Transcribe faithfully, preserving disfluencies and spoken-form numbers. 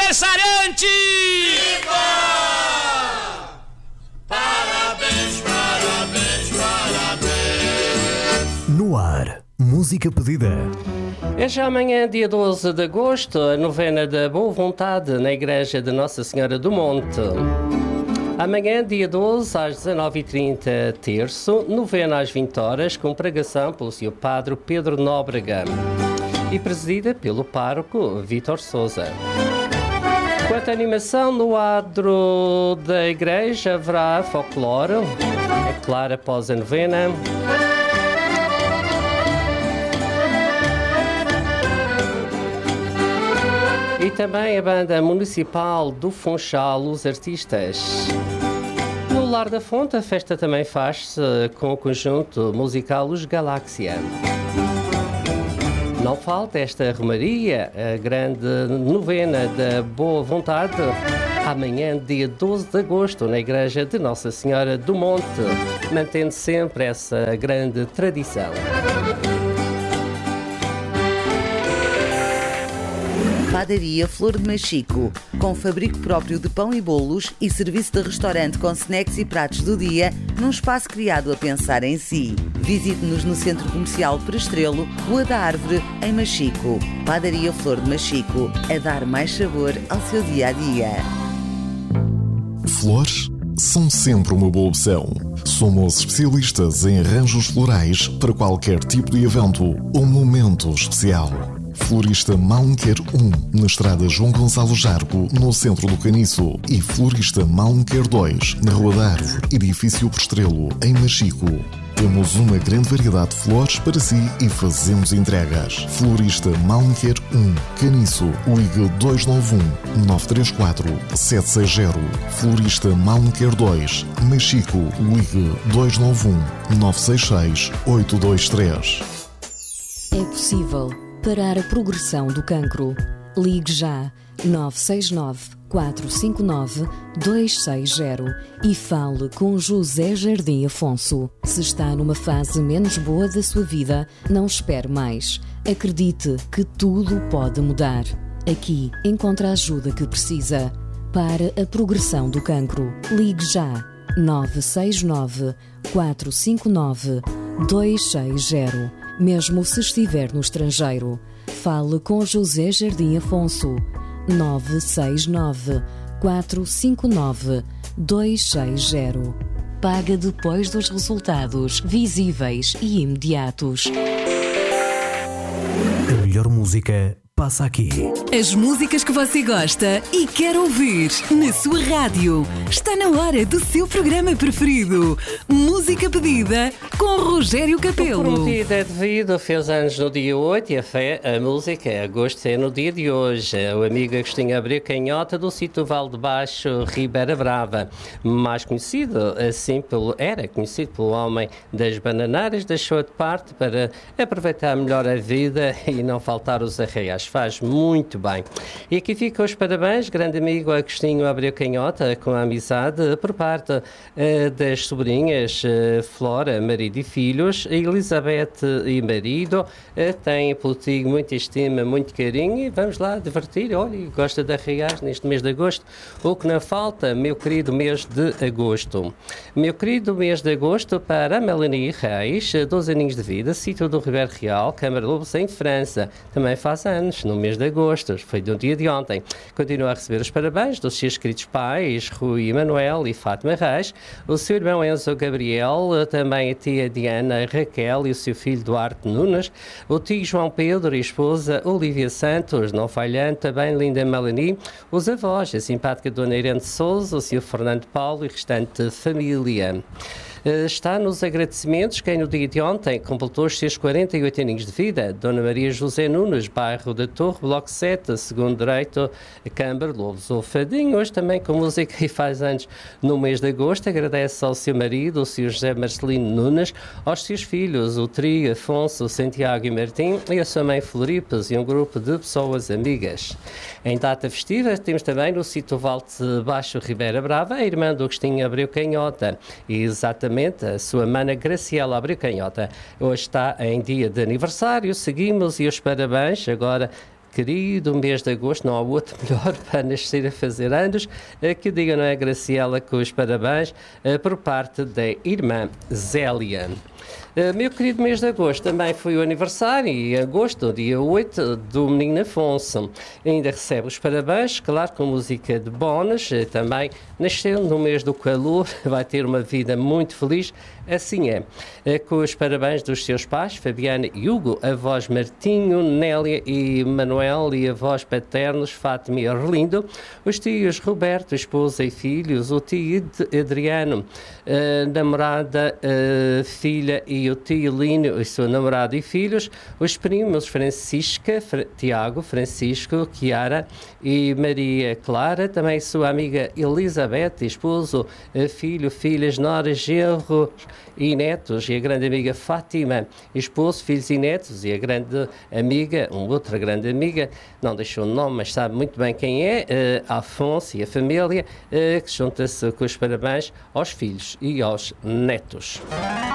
aniversariante! Viva! Parabéns, parabéns, parabéns. No ar, música pedida. É já amanhã, dia doze de agosto, a novena da Boa Vontade na Igreja de Nossa Senhora do Monte. Amanhã, dia doze, às dezanove e trinta, terço, novena às vinte horas, com pregação pelo senhor Padre Pedro Nóbrega e presidida pelo pároco Vítor Sousa. Quanto à animação, no adro da igreja haverá folclore, é claro, após a novena. E também a banda municipal do Funchal, os artistas. No Lar da Fonte, a festa também faz-se com o conjunto musical Os Galáxia. Não falta esta romaria, a grande novena da Boa Vontade, amanhã, dia doze de agosto, na Igreja de Nossa Senhora do Monte, mantendo sempre essa grande tradição. Padaria Flor de Machico, com fabrico próprio de pão e bolos e serviço de restaurante com snacks e pratos do dia, num espaço criado a pensar em si. Visite-nos no Centro Comercial Prestrelo, Rua da Árvore, em Machico. Padaria Flor de Machico, a dar mais sabor ao seu dia-a-dia. Flores são sempre uma boa opção. Somos especialistas em arranjos florais para qualquer tipo de evento ou momento especial. Florista Malmequer um, na estrada João Gonçalo Jargo, no centro do Caniço. E Florista Malmequer dois, na Rua da Árvore, edifício Prestrelo, em Machico. Temos uma grande variedade de flores para si e fazemos entregas. Florista Malmequer um, Caniço, ligue dois nove um, nove três quatro, sete seis zero. Florista Malmequer dois, Machico, ligue dois nove um, nove seis seis, oito dois três. É possível parar a progressão do cancro. Ligue já nove seis nove, quatro cinco nove, dois seis zero e fale com José Jardim Afonso. Se está numa fase menos boa da sua vida, não espere mais. Acredite que tudo pode mudar. Aqui encontra a ajuda que precisa. Para a progressão do cancro, ligue já nove seis nove, quatro cinco nove, dois seis zero. Mesmo se estiver no estrangeiro, fale com José Jardim Afonso. nove seis nove, quatro cinco nove, dois seis zero. Paga depois dos resultados visíveis e imediatos. A melhor música passa aqui. As músicas que você gosta e quer ouvir na sua rádio. Está na hora do seu programa preferido. Música pedida com Rogério Capelo. O prometido é devido, fez anos no dia oito e a, fé, a música é agosto é no dia de hoje. O amigo Agostinho Abreu Canhota, do sítio Val de Baixo, Ribeira Brava. Mais conhecido assim pelo, era conhecido pelo homem das bananárias, deixou de parte para aproveitar melhor a vida e não faltar os arraiais. Faz muito bem. E aqui ficam os parabéns, grande amigo Agostinho Abreu Canhota, com a amizade por parte uh, das sobrinhas uh, Flora, marido e filhos, Elizabeth e marido. Uh, tem por ti muita estima, muito carinho e vamos lá divertir. Olha, gosta de arraiais neste mês de agosto. O que não falta, meu querido mês de agosto. Meu querido mês de agosto para a Melanie Reis, doze aninhos de vida, sítio do Ribeiro Real, Câmara Lobos, em França. Também faz anos. No mês de agosto, foi no dia de ontem. Continua a receber os parabéns dos seus queridos pais, Rui Manuel e Fátima Reis, o seu irmão Enzo Gabriel, também a tia Diana Raquel e o seu filho Duarte Nunes, o tio João Pedro e a esposa Olivia Santos, não falhando, também linda Melanie, os avós, a simpática Dona Irene Souza, o seu Fernando Paulo e restante família. Está nos agradecimentos quem no dia de ontem completou os seus quarenta e oito aninhos de vida, Dona Maria José Nunes, bairro da Torre, Bloco sete, segundo direito, Câmara Lobos, o Fadinho, hoje também com música e faz anos no mês de agosto, agradece ao seu marido, o seu José Marcelino Nunes, aos seus filhos, o Tri, Afonso, Santiago e Martim, e a sua mãe Floripes e um grupo de pessoas amigas. Em data festiva temos também no sítio Val de Baixo, Ribeira Brava, a irmã do Agostinho Abreu Canhota, e exatamente a sua mana Graciela Abreu Canhota. Hoje está em dia de aniversário, seguimos e os parabéns agora querido mês de agosto, não há outro melhor para nascer a fazer anos, que diga, não é, Graciela, com os parabéns por parte da irmã Zélia. Uh, meu querido mês de agosto também foi o aniversário, em agosto, dia oito, do menino Afonso. Ainda recebe os parabéns, claro, com música de bónus, uh, também nasceu no mês do calor, vai ter uma vida muito feliz, assim é. Uh, com os parabéns dos seus pais, Fabiana e Hugo, avós Martinho, Nélia e Manuel, e avós paternos, Fátima e Arlindo, os tios Roberto, esposa e filhos, o tio Adriano, uh, namorada, uh, filha e o tio Lino e seu namorado e filhos, os primos Francisca, Fra- Tiago, Francisco, Chiara e Maria Clara, também sua amiga Elizabeth, esposo, filho, filhas, noras, genro e netos, e a grande amiga Fátima, esposo, filhos e netos, e a grande amiga, uma outra grande amiga, não deixou o nome, mas sabe muito bem quem é, uh, Afonso e a família, uh, que junta-se com os parabéns aos filhos e aos netos.